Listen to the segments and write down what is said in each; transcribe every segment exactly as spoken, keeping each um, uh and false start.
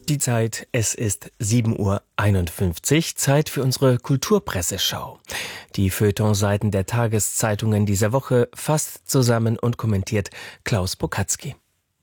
Die Zeit, es ist sieben Uhr einundfünfzig, Zeit für unsere Kulturpresseschau. Die Feuilletonseiten der Tageszeitungen dieser Woche fasst zusammen und kommentiert Klaus Pokatzky.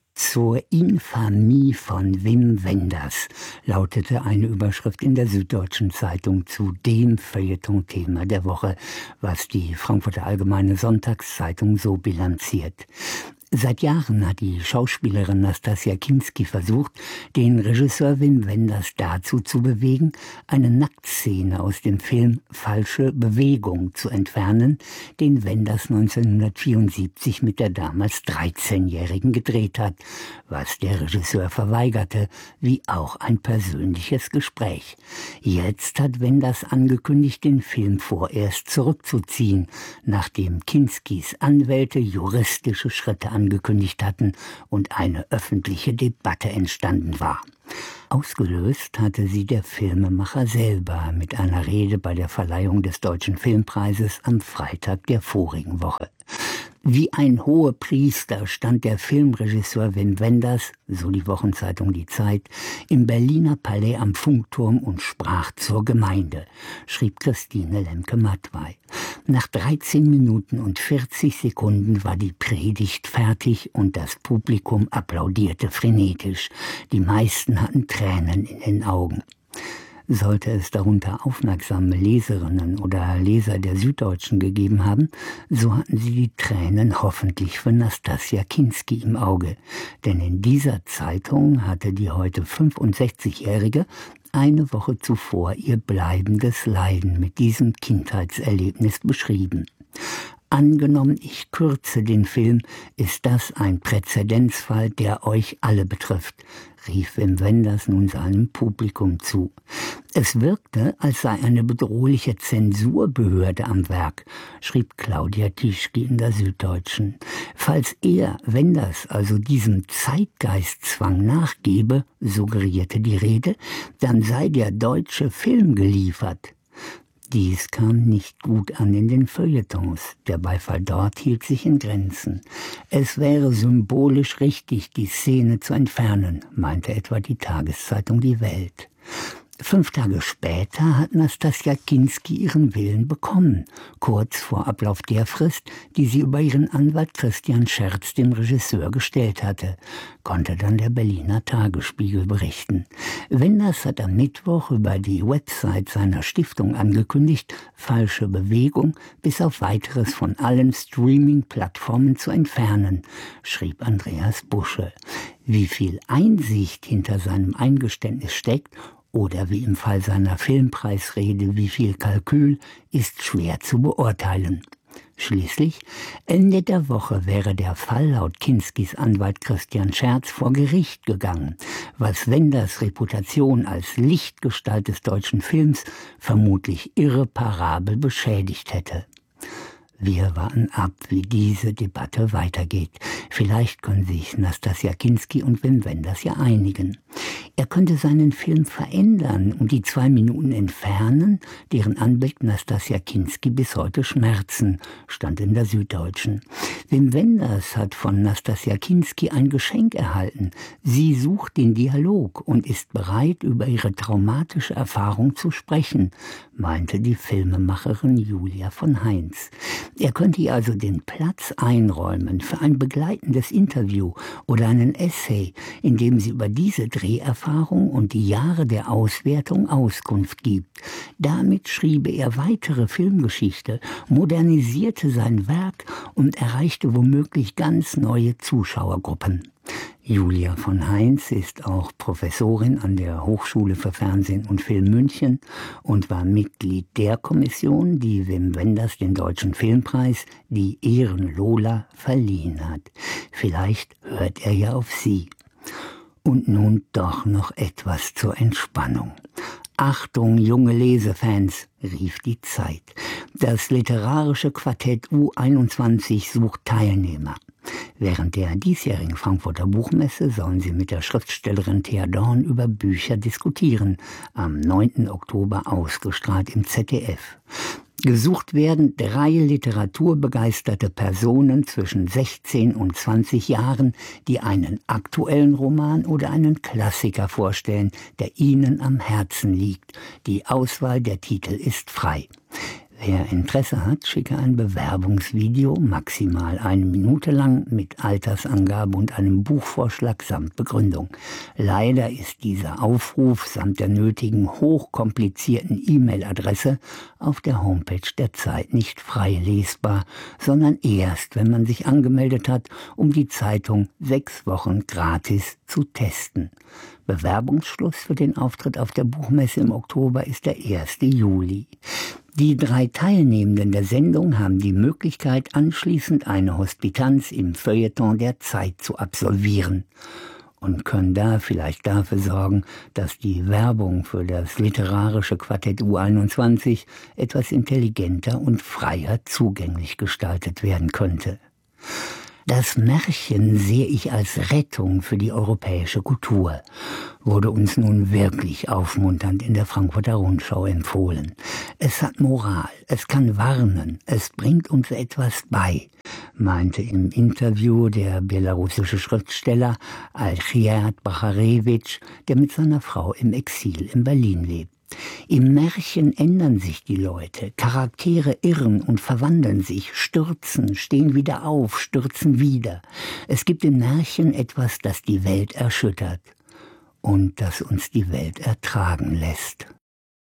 Zur Infamie von Wim Wenders lautete eine Überschrift in der Süddeutschen Zeitung zu dem Feuilleton-Thema der Woche, was die Frankfurter Allgemeine Sonntagszeitung so bilanziert. Seit Jahren hat die Schauspielerin Nastassja Kinski versucht, den Regisseur Wim Wenders dazu zu bewegen, eine Nacktszene aus dem Film Falsche Bewegung zu entfernen, den Wenders neunzehnhundertvierundsiebzig mit der damals dreizehnjährigen gedreht hat, was der Regisseur verweigerte, wie auch ein persönliches Gespräch. Jetzt hat Wenders angekündigt, den Film vorerst zurückzuziehen, nachdem Kinskis Anwälte juristische Schritte angekündigt hatten und eine öffentliche Debatte entstanden war. Ausgelöst hatte sie der Filmemacher selber mit einer Rede bei der Verleihung des Deutschen Filmpreises am Freitag der vorigen Woche. Wie ein Hohepriester stand der Filmregisseur Wim Wenders, so die Wochenzeitung Die Zeit, im Berliner Palais am Funkturm und sprach zur Gemeinde, schrieb Christine Lemke-Mattwey. Nach dreizehn Minuten und vierzig Sekunden war die Predigt fertig und das Publikum applaudierte frenetisch. Die meisten hatten Tränen in den Augen. Sollte es darunter aufmerksame Leserinnen oder Leser der Süddeutschen gegeben haben, so hatten sie die Tränen hoffentlich für Nastassja Kinski im Auge. Denn in dieser Zeitung hatte die heute fünfundsechzigjährige eine Woche zuvor ihr bleibendes Leiden mit diesem Kindheitserlebnis beschrieben. Angenommen, ich kürze den Film, ist das ein Präzedenzfall, der euch alle betrifft, rief Wim Wenders nun seinem Publikum zu. Es wirkte, als sei eine bedrohliche Zensurbehörde am Werk, schrieb Claudia Tischke in der Süddeutschen. Falls er, Wenders, also diesem Zeitgeistzwang nachgebe, suggerierte die Rede, dann sei der deutsche Film geliefert. Dies kam nicht gut an in den Feuilletons. Der Beifall dort hielt sich in Grenzen. Es wäre symbolisch richtig, die Szene zu entfernen, meinte etwa die Tageszeitung Die Welt. Fünf Tage später hat Nastassja Kinski ihren Willen bekommen, kurz vor Ablauf der Frist, die sie über ihren Anwalt Christian Scherz dem Regisseur gestellt hatte, konnte dann der Berliner Tagesspiegel berichten. Wenders hat am Mittwoch über die Website seiner Stiftung angekündigt, Falsche Bewegung bis auf Weiteres von allen Streaming-Plattformen zu entfernen, schrieb Andreas Busche. Wie viel Einsicht hinter seinem Eingeständnis steckt, oder wie im Fall seiner Filmpreisrede, wie viel Kalkül, ist schwer zu beurteilen. Schließlich, Ende der Woche wäre der Fall laut Kinskis Anwalt Christian Scherz vor Gericht gegangen, was Wenders Reputation als Lichtgestalt des deutschen Films vermutlich irreparabel beschädigt hätte. Wir warten ab, wie diese Debatte weitergeht. Vielleicht können sich Nastassja Kinski und Wim Wenders ja einigen. Er könnte seinen Film verändern und die zwei Minuten entfernen, deren Anblick Nastassja Kinski bis heute schmerzen, stand in der Süddeutschen. Wim Wenders hat von Nastassja Kinski ein Geschenk erhalten. Sie sucht den Dialog und ist bereit, über ihre traumatische Erfahrung zu sprechen, meinte die Filmemacherin Julia von Heinz. Er könnte ihr also den Platz einräumen für ein begleitendes Interview oder einen Essay, in dem sie über diese Dreherfahrung und die Jahre der Auswertung Auskunft gibt. Damit schriebe er weitere Filmgeschichte, modernisierte sein Werk und erreichte womöglich ganz neue Zuschauergruppen. Julia von Heinz ist auch Professorin an der Hochschule für Fernsehen und Film München und war Mitglied der Kommission, die Wim Wenders den Deutschen Filmpreis, die Ehrenlola, verliehen hat. Vielleicht hört er ja auf sie. Und nun doch noch etwas zur Entspannung. Achtung, junge Lesefans, rief die Zeit. Das literarische Quartett U einundzwanzig sucht Teilnehmer. Während der diesjährigen Frankfurter Buchmesse sollen sie mit der Schriftstellerin Thea Dorn über Bücher diskutieren, am neunten Oktober ausgestrahlt im Z D F. Gesucht werden drei literaturbegeisterte Personen zwischen sechzehn und zwanzig Jahren, die einen aktuellen Roman oder einen Klassiker vorstellen, der ihnen am Herzen liegt. Die Auswahl der Titel ist frei. Wer Interesse hat, schicke ein Bewerbungsvideo, maximal eine Minute lang, mit Altersangabe und einem Buchvorschlag samt Begründung. Leider ist dieser Aufruf samt der nötigen hochkomplizierten E-Mail-Adresse auf der Homepage der Zeit nicht frei lesbar, sondern erst, wenn man sich angemeldet hat, um die Zeitung sechs Wochen gratis zu testen. Bewerbungsschluss für den Auftritt auf der Buchmesse im Oktober ist der erste Juli. Die drei Teilnehmenden der Sendung haben die Möglichkeit, anschließend eine Hospitanz im Feuilleton der Zeit zu absolvieren und können da vielleicht dafür sorgen, dass die Werbung für das literarische Quartett U einundzwanzig etwas intelligenter und freier zugänglich gestaltet werden könnte. Das Märchen sehe ich als Rettung für die europäische Kultur, wurde uns nun wirklich aufmunternd in der Frankfurter Rundschau empfohlen. Es hat Moral, es kann warnen, es bringt uns etwas bei, meinte im Interview der belarussische Schriftsteller Alchiad Bacharewitsch, der mit seiner Frau im Exil in Berlin lebt. Im Märchen ändern sich die Leute, Charaktere irren und verwandeln sich, stürzen, stehen wieder auf, stürzen wieder. Es gibt im Märchen etwas, das die Welt erschüttert und das uns die Welt ertragen lässt.